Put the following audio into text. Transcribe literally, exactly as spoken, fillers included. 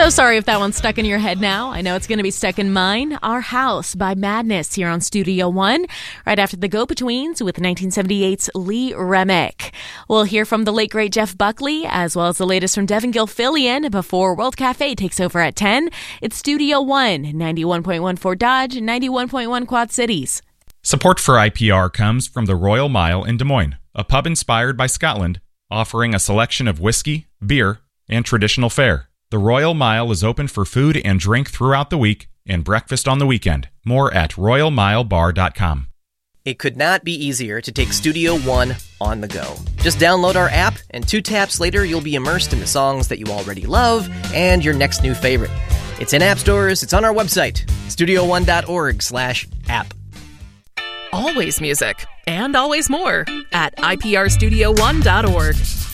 So sorry if that one's stuck in your head now. I know it's going to be stuck in mine. Our House by Madness here on Studio One, right after the Go-Betweens with nineteen seventy-eight's Lee Remick. We'll hear from the late, great Jeff Buckley, as well as the latest from Devin Gilfillian before World Cafe takes over at ten. It's Studio One, ninety-one point one Fort Dodge, ninety-one point one Quad Cities. Support for I P R comes from the Royal Mile in Des Moines, a pub inspired by Scotland, offering a selection of whiskey, beer, and traditional fare. The Royal Mile is open for food and drink throughout the week and breakfast on the weekend. More at royal mile bar dot com. It could not be easier to take Studio One on the go. Just download our app, and two taps later, you'll be immersed in the songs that you already love and your next new favorite. It's in app stores. It's on our website, studio one dot org slash app. Always music, and always more, at I P R studio one dot org.